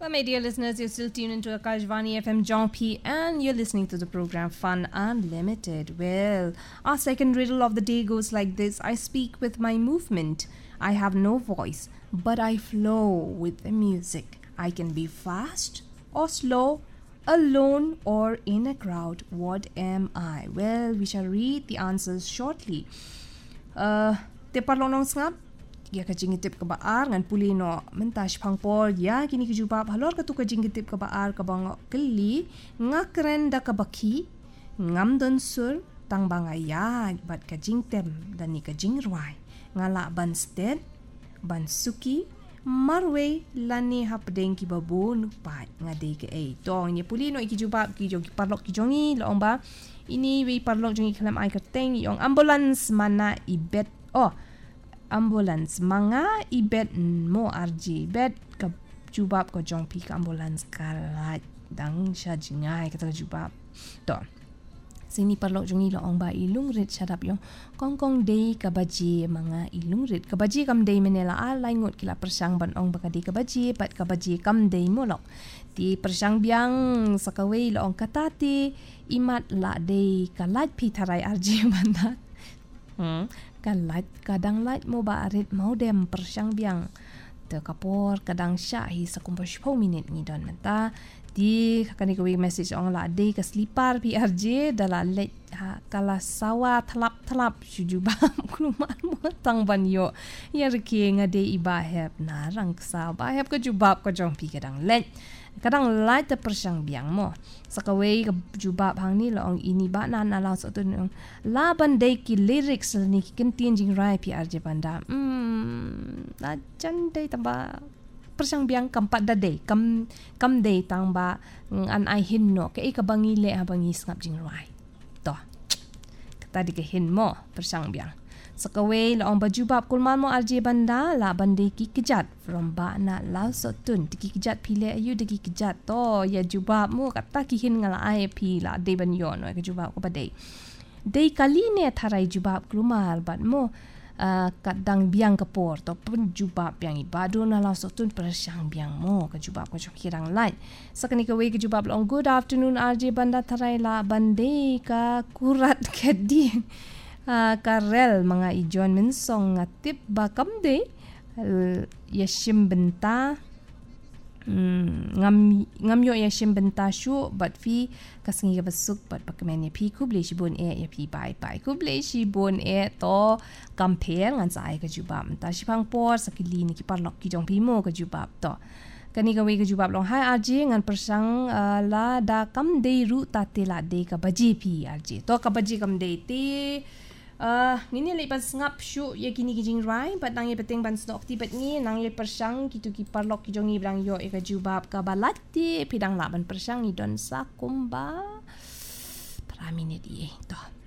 Well, my dear listeners, you're still tuned into Akashvani FM Jongpi and you're listening to the program Fun Unlimited. Well, our second riddle of the day goes like this. I speak with my movement. I have no voice, but I flow with the music. I can be fast or slow, alone or in a crowd. What am I? Well, we shall read the answers shortly. Te parlonong ngap ya kajingitip ka baar ngan pulino mentas pangpol ya kini kejubab halor ka tu kajingitip ka baar ka bang keli ngakren da ka baki ngam don sur tang bangaya bat kajingtem dan ni kajing ruai ngala ban sted ban suki marwe lani hapdeng ki babun pat ngade ke tong ni pulino ikijubab ki jogi parlok ki jongi lomba ini we parlok jongi kalam ai kerteng yong ambulance mana ibet ambulance mga ibet mo RG bet ka jubab ko jong pi ka ambulance kalat dang siya jingay kata jubab to sini parlok jongi laong ba ilung rit syarap yung kongkong day kabaji mga ilung rit kabaji kam day menela alay ngut kila persang ban ong baka day kabaji pat kabaji kam day mo lok ti persang biang sakaway laong katati imat la day kalat pi taray RG bandak kalat kadang lat mo ba arit mau dem persang biang te kapor kadang syahi sakumpa 10 minit ni don mata di kakani ko message ong la day ka slipar PRJ dala let kala sawa thalap sujuba kuluman mo tang banyo yar ki ngade ibahep narang sa bahep ka jubab ka jong pi kadang let kadang light the persang biang mo sakaway ka jubab hang ni laong ini ba na nalaw sa ito laban day ki lyrics ni kintin jing rai PRJ banda na jan day tamba persang biang kampat da day kam day tamba an ai hin no kay ka bangile ha bangis ngap jing rai to tadi ke hin mo persang biang sakaway laong bajubab kulman mo RJ banda la bandai ki kejat from ba na lao sotun ki kejat pile ayu de ki kejat to ya jubab mo kata ki hin ngala ai pi la de ban yo no ke jubab ko badai dei kali ne tharai jubab kulmal bat mo kadang biang kapor to pun jubab yang ibadu na lao sotun persang biang mo ke jubab ko kirang lai sakani ka we ke jubab long good afternoon RJ banda tharai la bandai ka kurat kedi karel mga ijon mensong ngatip bakam de yashim benta ngam yo yashim benta shu but fi kasingi ka basuk but pakmen ya pi kuble shibun ya pi bai kuble shibun to compare ngan sai ka jubab ta shipang por sakili ni ki parlok ki jong pi mo ka jubab to kani ka we ka jubab long hai RJ ngan persang la da kam de ru ta te la de ka baji pi RJ to ka baji kam de te ngini le pas ngap shu ye kini kijing rai but nang ye peteng ban stok ti bet ni nang ye persang kitu ki parlok ki jongi brang yo e ka jubab ka balati pidang laban persang ni don sakumba para minit ye to